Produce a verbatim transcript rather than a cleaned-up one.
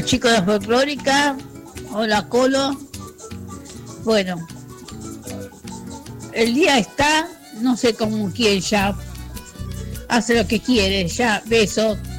Buenas chicos de la folclórica. Hola Colo. Bueno, el día está, no sé cómo quién ya. Hace lo que quiere, ya, beso.